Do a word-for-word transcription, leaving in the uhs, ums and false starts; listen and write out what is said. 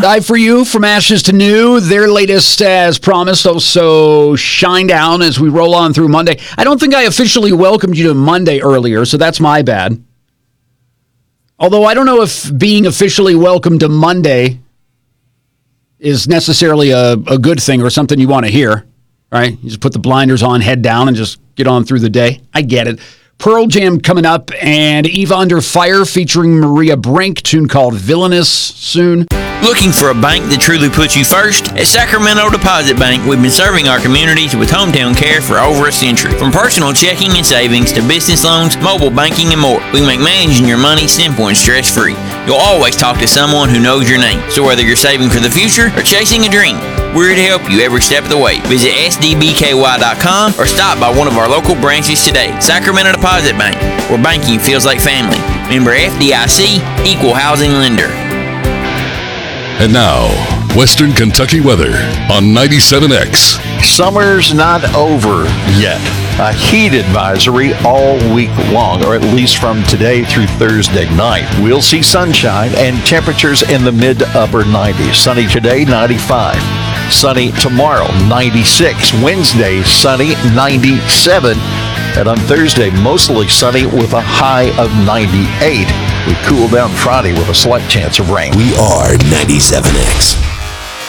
Die For You, From Ashes to New. Their latest, as promised, also Shinedown as we roll on through Monday. I don't think I officially welcomed you to Monday earlier, so that's my bad. Although I don't know if being officially welcomed to Monday is necessarily a, a good thing or something you want to hear, right? You just put the blinders on, head down, and just get on through the day. I get it. Pearl Jam coming up, and Eva Under Fire featuring Maria Brink, tune called Villainous soon. Looking for a bank that truly puts you first? At Sacramento Deposit Bank, we've been serving our communities with hometown care for over a century. From personal checking and savings to business loans, mobile banking, and more, we make managing your money simple and stress-free. You'll always talk to someone who knows your name. So whether you're saving for the future or chasing a dream, we're here to help you every step of the way. Visit S D B K Y dot com or stop by one of our local branches today. Sacramento Deposit Bank, where banking feels like family. Member F D I C, Equal Housing Lender. And now, Western Kentucky weather on ninety-seven X. Summer's not over yet. A heat advisory all week long, or at least from today through Thursday night. We'll see sunshine and temperatures in the mid to upper nineties. Sunny today, ninety-five. Sunny tomorrow, ninety-six. Wednesday, sunny, ninety-seven. And on Thursday, mostly sunny with a high of ninety-eight. We cool down Friday with a slight chance of rain. We are ninety-seven X.